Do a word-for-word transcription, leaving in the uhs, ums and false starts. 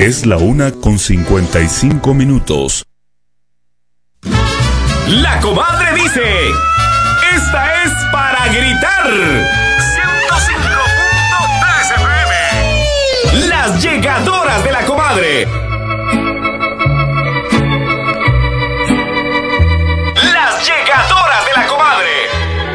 Es la una con cincuenta y cinco minutos. La comadre dice, esta es para gritar.